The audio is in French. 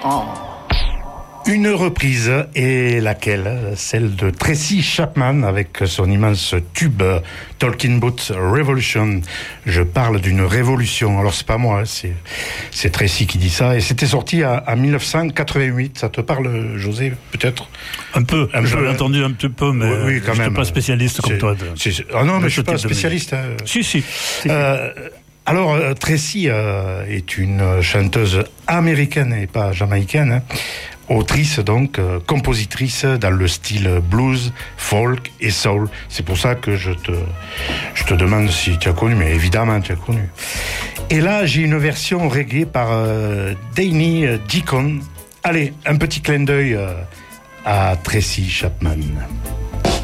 Une reprise, et laquelle? Celle de Tracy Chapman avec son immense tube Talking About Revolution. Je parle d'une révolution. Alors c'est pas moi, c'est Tracy qui dit ça. Et c'était sorti en 1988. Ça te parle, José, peut-être? Un peu. Je l'ai entendu un petit peu, mais oui, quand je même. suis pas spécialiste comme toi. Ah non, mais je suis pas spécialiste. Si. Alors, Tracy est une chanteuse américaine et pas jamaïcaine, autrice donc, compositrice dans le style blues, folk et soul. C'est pour ça que je te demande si tu as connu, mais évidemment tu as connu. Et là, j'ai une version reggae par Danny Deacon. Allez, un petit clin d'œil à Tracy Chapman.